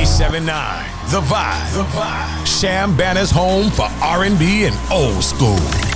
97.9 The Vibe. Sham Banner's home for R&B and old school.